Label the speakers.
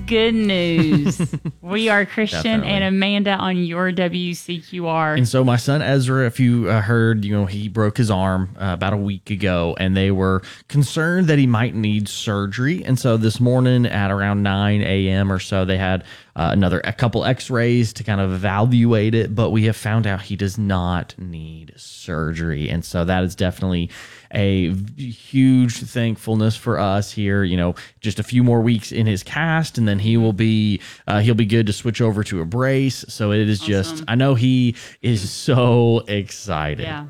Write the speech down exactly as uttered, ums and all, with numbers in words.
Speaker 1: good news. We are Christian
Speaker 2: Definitely.
Speaker 1: and Amanda on your W C Q R.
Speaker 2: And so my son Ezra, if you uh, heard, you know, he broke his arm uh, about a week ago, and they were concerned that he might need surgery. And so this morning at around nine a.m. or so, they had uh, another a couple x-rays to kind of evaluate it, but we have found out he does not need surgery. And so that is definitely a huge thankfulness for us here. You know, just a few more weeks in his cast, and then he will be uh, he'll be good to switch over to a brace. So it is just,
Speaker 1: Awesome.
Speaker 2: I know he is so excited.
Speaker 1: Yeah.